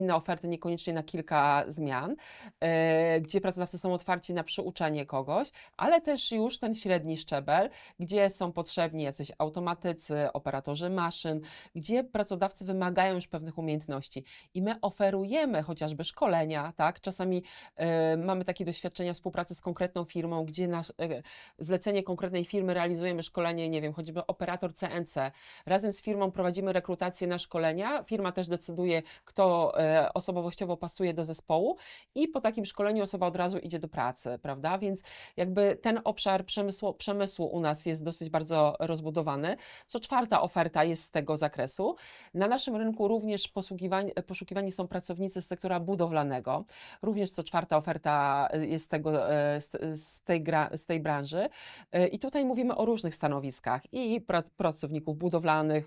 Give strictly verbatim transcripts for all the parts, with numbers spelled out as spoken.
inne oferty, niekoniecznie na kilka zmian, e, gdzie pracodawcy są otwarci na przyuczenie kogoś, ale też już ten średni szczebel, gdzie są potrzebni jacyś automatycy, operatorzy maszyn, gdzie pracodawcy wymagają już pewnych umiejętności i my oferujemy chociażby szkolenia, tak? Czasami e, mamy takie doświadczenia współpracy z konkretną firmą, gdzie na e, zlecenie konkretnej firmy realizujemy szkolenie, nie wiem, choćby operator C N C. Razem z firmą prowadzimy rekrutację na szkolenia, firma też decyduje, kto e, osobowościowo pasuje do zespołu i po takim szkoleniu osoba od razu idzie do pracy, prawda? Więc jakby ten obszar przemysłu, przemysłu u nas jest dosyć bardzo rozbudowany. Co czwarta oferta jest z tego zakresu. Na naszym rynku również poszukiwani, poszukiwani są pracownicy z sektora budowlanego. Również co czwarta oferta jest z, tego, z, z, tej, gra, z tej branży. I tutaj mówimy o różnych stanowiskach i prac, pracowników budowlanych,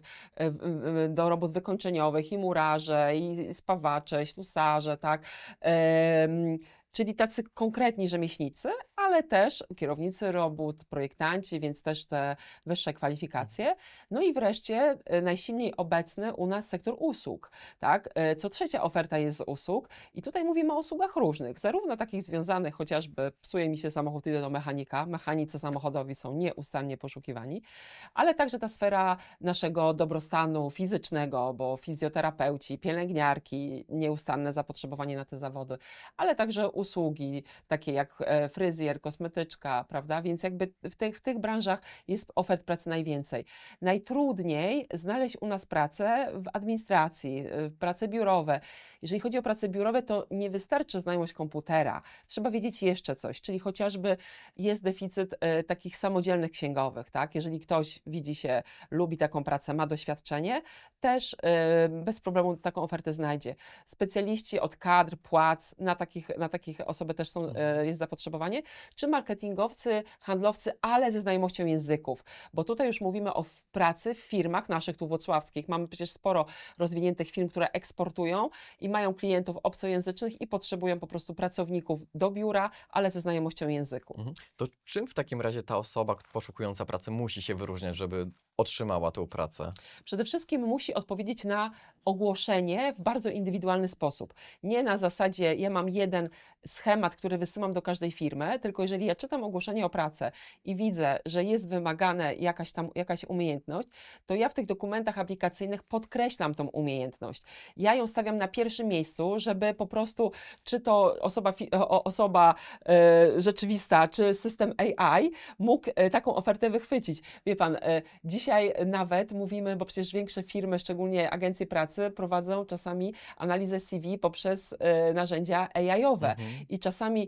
do robót wykończeniowych, i murarze, i spawacze, ślusarze, tak. Ehm, Czyli tacy konkretni rzemieślnicy, ale też kierownicy robót, projektanci, więc też te wyższe kwalifikacje. No i wreszcie e, najsilniej obecny u nas sektor usług, tak? E, Co trzecia oferta jest z usług i tutaj mówimy o usługach różnych, zarówno takich związanych chociażby psuje mi się samochód, idę do mechanika, mechanicy samochodowi są nieustannie poszukiwani, ale także ta sfera naszego dobrostanu fizycznego, bo fizjoterapeuci, pielęgniarki, nieustanne zapotrzebowanie na te zawody, ale także usługi takie jak e, fryzjer, kosmetyczka, prawda? Więc jakby w tych, w tych branżach jest ofert pracy najwięcej. Najtrudniej znaleźć u nas pracę w administracji, e, prace biurowe. Jeżeli chodzi o prace biurowe, to nie wystarczy znajomość komputera. Trzeba wiedzieć jeszcze coś, czyli chociażby jest deficyt e, takich samodzielnych księgowych, tak? Jeżeli ktoś widzi się, lubi taką pracę, ma doświadczenie, też e, bez problemu taką ofertę znajdzie. Specjaliści od kadr, płac, na takich, na takich osoby też są, e, jest zapotrzebowanie, czy marketingowcy, handlowcy, ale ze znajomością języków, bo tutaj już mówimy o w pracy w firmach naszych tu włocławskich. Mamy przecież sporo rozwiniętych firm, które eksportują i mają klientów obcojęzycznych i potrzebują po prostu pracowników do biura, ale ze znajomością języku. Mhm. To czym w takim razie ta osoba poszukująca pracy musi się wyróżniać, żeby otrzymała tę pracę? Przede wszystkim musi odpowiedzieć na ogłoszenie w bardzo indywidualny sposób. Nie na zasadzie, ja mam jeden schemat, który wysyłam do każdej firmy, tylko jeżeli ja czytam ogłoszenie o pracę i widzę, że jest wymagane jakaś tam jakaś umiejętność, to ja w tych dokumentach aplikacyjnych podkreślam tą umiejętność. Ja ją stawiam na pierwszym miejscu, żeby po prostu, czy to osoba, fi- o- osoba e, rzeczywista, czy system A I mógł e, taką ofertę wychwycić. Wie pan, e, dzisiaj nawet mówimy, bo przecież większe firmy, szczególnie agencje pracy, prowadzą czasami analizę C V poprzez e, narzędzia A I-owe. Mhm. I czasami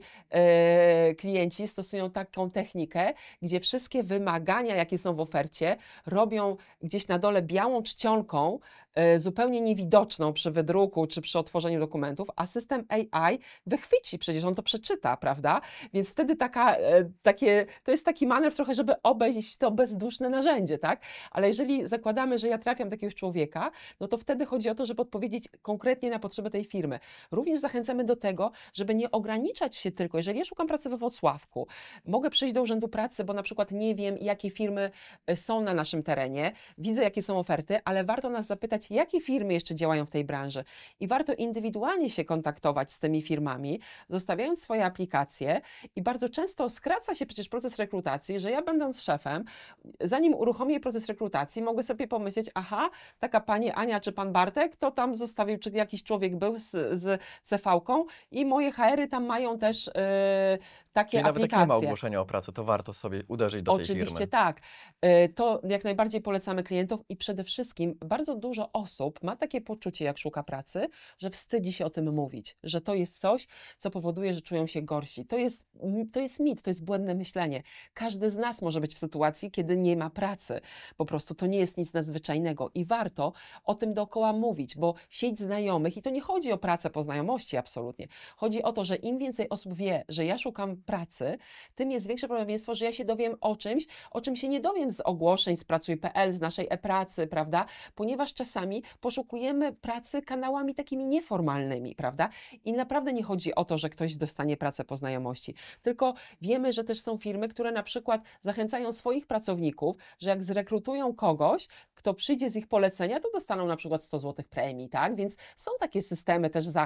e, klienci stosują taką technikę, gdzie wszystkie wymagania, jakie są w ofercie, robią gdzieś na dole białą czcionką, e, zupełnie niewidoczną przy wydruku czy przy otworzeniu dokumentów, a system A I wychwyci, przecież on to przeczyta, prawda? Więc wtedy taka, e, takie, to jest taki manewr trochę, żeby obejść to bezduszne narzędzie, tak? Ale jeżeli zakładamy, że ja trafiam do jakiegoś człowieka, no to wtedy chodzi o to, żeby odpowiedzieć konkretnie na potrzeby tej firmy. Również zachęcamy do tego, żeby nie ograniczać się tylko, jeżeli ja szukam pracy we Włocławku, mogę przyjść do Urzędu Pracy, bo na przykład nie wiem, jakie firmy e, są na naszym terenie, widzę, jakie są oferty, ale warto nas zapytać, jakie firmy jeszcze działają w tej branży. I warto indywidualnie się kontaktować z tymi firmami, zostawiając swoje aplikacje i bardzo często skraca się przecież proces rekrutacji, że ja będąc szefem, zanim uruchomię proces rekrutacji, mogę sobie pomyśleć, aha, taka pani Ania czy pan Bartek, to tam zostawił, czy jakiś człowiek był z, z C V-ką i moje H R-y tam mają też yy, takie Czyli nawet jak nie ma aplikacje. ogłoszenia o pracę, to warto sobie uderzyć do tej Oczywiście firmy. tak. Y, To jak najbardziej polecamy klientów i przede wszystkim bardzo dużo osób ma takie poczucie, jak szuka pracy, że wstydzi się o tym mówić, że to jest coś, co powoduje, że czują się gorsi. To jest, to jest mit, to jest błędne myślenie. Każdy z nas może być w sytuacji, kiedy nie ma pracy. Po prostu to nie jest nic nadzwyczajnego i warto o tym dookoła mówić, bo sieć znajomych, i to nie chodzi o pracę po znajomości absolutnie, chodzi o to, że im więcej osób wie, że ja szukam pracy, tym jest większe prawdopodobieństwo, że ja się dowiem o czymś, o czym się nie dowiem z ogłoszeń z pracuj kropka p l, z naszej e-pracy, prawda? Ponieważ czasami czasami poszukujemy pracy kanałami takimi nieformalnymi, prawda? I naprawdę nie chodzi o to, że ktoś dostanie pracę po znajomości, tylko wiemy, że też są firmy, które na przykład zachęcają swoich pracowników, że jak zrekrutują kogoś, kto przyjdzie z ich polecenia, to dostaną na przykład sto złotych premii, tak? Więc są takie systemy też